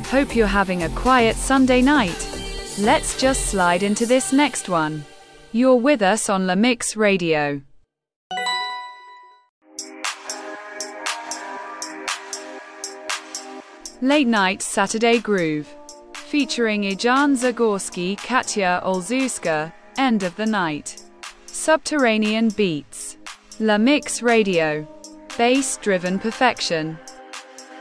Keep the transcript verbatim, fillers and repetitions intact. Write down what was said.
Hope you're having a quiet Sunday night. Let's just slide into this next one. You're with us on La Mix Radio. Late Night Saturday Groove. Featuring Ijan Zagorski, Katya Olszewska, End of the Night. Subterranean Beats. La Mix Radio. Bass-driven perfection.